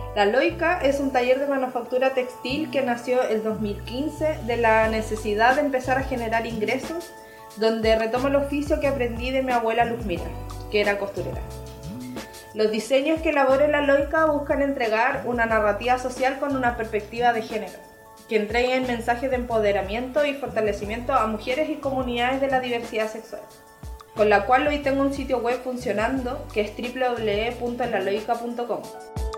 La Loica es un taller de manufactura textil que nació el 2015 de la necesidad de empezar a generar ingresos, donde retomo el oficio que aprendí de mi abuela Luzmila, que era costurera. Los diseños que elabora la Loica buscan entregar una narrativa social con una perspectiva de género, que entreguen mensajes de empoderamiento y fortalecimiento a mujeres y comunidades de la diversidad sexual, con la cual hoy tengo un sitio web funcionando que es www.laloica.com.